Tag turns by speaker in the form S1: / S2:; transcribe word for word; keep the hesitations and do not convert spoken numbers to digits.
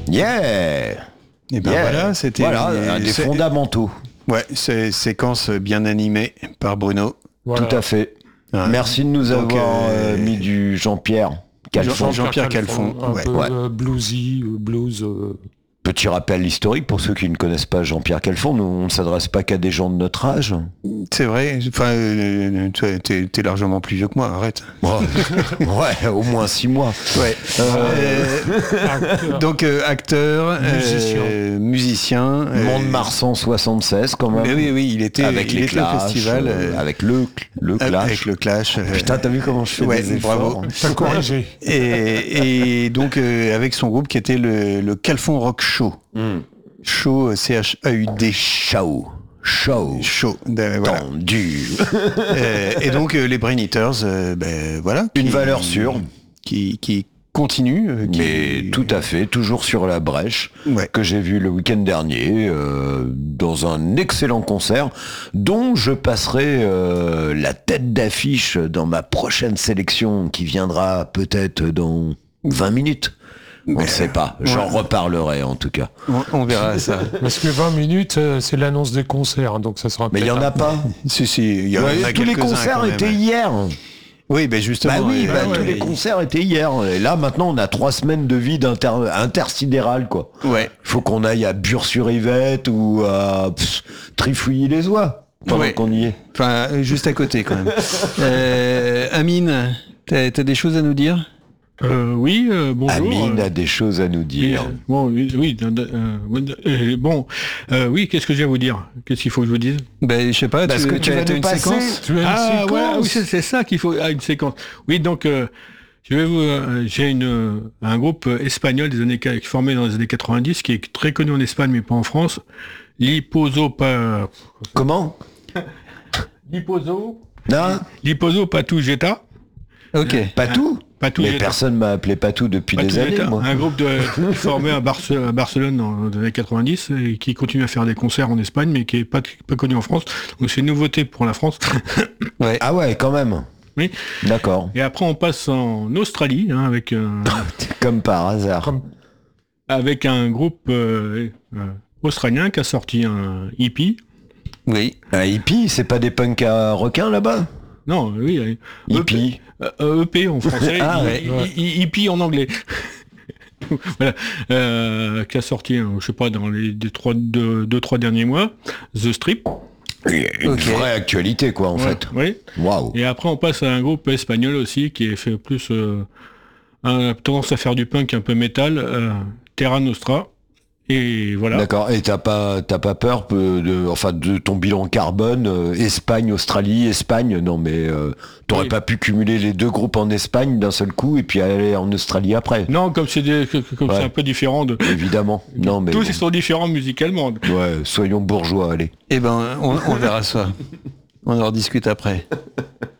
S1: Yeah.
S2: Et ben
S1: Yeah.
S2: voilà, c'était
S1: voilà, un des
S2: c'est-
S1: fondamentaux.
S2: Ouais, c'est séquence bien animée par Bruno.
S3: Voilà.
S1: Tout à fait.
S2: Hein.
S1: Merci de nous
S2: Donc,
S1: avoir
S2: euh,
S1: euh, mis du Jean-Pierre Calfon.
S2: Jean- Jean-Pierre Calfon,
S3: Un
S2: ouais.
S3: peu
S1: Ouais.
S3: euh, bluesy, euh, blues. euh,
S1: Petit rappel historique pour ceux qui ne connaissent pas Jean-Pierre Calfon, nous, on ne s'adresse pas qu'à des gens de notre âge.
S2: C'est vrai. Enfin, euh, toi, t'es, t'es largement plus vieux que moi. Arrête.
S1: Oh. Ouais, au moins six mois.
S2: Ouais.
S1: Euh,
S3: acteur.
S2: Donc euh, acteur,
S3: Musicien.
S2: euh, musicien. euh,
S1: Mont-de-Marsan soixante-seize quand même.
S2: Mais oui, oui, il était,
S1: avec
S2: il
S1: les
S2: était au
S1: Clash,
S2: festival.
S1: euh,
S2: euh,
S1: avec le, le Clash.
S2: Avec le Clash. euh,
S1: Putain, t'as vu comment je fais
S2: Ouais,
S1: des efforts.
S2: bravo.
S3: T'as corrigé.
S2: Et, et donc euh, avec son groupe qui était le, le Calfon Rock Show.
S1: Mm.
S2: Show, C H A U D.
S1: Show. Show.
S2: Show. euh, voilà.
S1: Tendu.
S2: Euh, et donc euh, les Brain Eaters, euh, ben voilà.
S1: Une
S2: qui-
S1: valeur sûre.
S2: Qui, qui continue. euh, qui-
S1: Mais tout à fait, toujours sur la brèche,
S2: Ouais.
S1: que j'ai vu le week-end dernier, euh, dans un excellent concert, dont je passerai euh, la tête d'affiche dans ma prochaine sélection, qui viendra peut-être dans vingt minutes. On ne sait pas, j'en
S2: ouais.
S1: reparlerai en tout cas.
S2: On, on verra ça.
S3: Parce que vingt minutes, euh, c'est l'annonce des concerts, donc ça sera
S1: Mais il n'y
S3: peut-être
S1: en a
S3: un-
S1: pas.
S2: Si, si, il y en
S1: Ouais,
S2: a
S1: tous les
S2: quelques-uns,
S1: concerts
S2: quand même.
S1: étaient hier.
S2: Oui, ben justement.
S1: Bah oui,
S2: euh,
S1: bah,
S2: ouais,
S1: tous les
S2: ouais.
S1: concerts étaient hier. Et là, maintenant, on a trois semaines de vide inter- intersidéral, quoi.
S2: Ouais.
S1: Faut qu'on aille à Bure-sur-Yvette ou à pff, Trifouilly-les-Oies pendant
S2: Ouais.
S1: qu'on y est.
S2: Enfin, euh, juste à côté quand même. euh, Amine, t'as, t'as des choses à nous dire?
S4: Euh, oui, euh, bonjour.
S1: Amine
S4: euh,
S1: a des choses à nous
S4: oui,
S1: dire.
S4: euh, bon, oui, oui, euh, euh, euh, bon, euh, oui, qu'est-ce que j'ai à vous dire? Qu'est-ce qu'il faut que je vous dise?
S2: Ben, je sais pas,
S1: Parce
S2: tu,
S1: que
S2: tu
S1: tu
S2: as
S1: vas
S2: t'as
S1: nous
S2: une
S1: passer-
S2: séquence?
S3: Tu as une
S4: Ah,
S3: séquence.
S4: ouais, oui, c'est, c'est ça qu'il faut, ah, une séquence. Oui, donc, euh, je vais vous, euh, j'ai une, euh, un groupe espagnol des années, formé dans les années quatre-vingt-dix, qui est très connu en Espagne, mais pas en France. Liposo, pas,
S1: Comment
S4: Liposo,
S1: Non
S4: Liposo Patu Jeta.
S2: Ok.
S1: Pas tout
S4: Patu
S1: Mais
S4: Jeta.
S1: personne m'a appelé Patou depuis
S4: Patu
S1: des années,
S4: Jeta,
S1: moi.
S4: un groupe de, formé à, Barce- à Barcelone dans les années quatre-vingt-dix et qui continue à faire des concerts en Espagne, mais qui est pas, pas connu en France. Donc c'est une nouveauté pour la France.
S2: Ouais.
S1: Ah ouais, quand même.
S4: Oui.
S1: D'accord.
S4: Et après, on passe en Australie, hein, avec, un,
S1: Comme par hasard.
S3: Comme-
S4: avec un groupe euh, euh, australien qui a sorti un hippie.
S2: Oui.
S1: Un hippie, c'est pas des punks à requins là-bas
S4: Non, oui, euh,
S1: Hippie.
S4: E P, euh, E P en français,
S1: Ah,
S4: hi-
S1: ouais.
S4: hi- hi- hippie en anglais. Voilà, euh, qui a sorti, euh, je sais pas, dans les deux, trois, deux, deux, trois derniers mois, The Strip.
S1: Une
S2: Ok.
S1: vraie actualité, quoi, en
S4: Ouais,
S1: fait.
S4: oui.
S1: Waouh.
S4: Et après, on passe à un groupe espagnol aussi qui est fait plus euh, un- tendance à faire du punk un peu métal, euh, Terra Nostra. Et voilà.
S1: D'accord. Et t'as pas, t'as pas peur peu de, enfin, de ton bilan carbone, euh, Espagne, Australie, Espagne. Non, mais euh, t'aurais
S4: Oui.
S1: pas pu cumuler les deux groupes en Espagne d'un seul coup et puis aller en Australie après.
S4: Non, comme c'est des- que- que- comme
S1: Ouais.
S4: c'est un peu différent de.
S1: Évidemment. Non, mais
S4: Tous
S1: bon.
S4: ils sont différents musicalement.
S1: Ouais, soyons bourgeois, allez.
S2: Eh ben, on, on verra ça. On en rediscute après.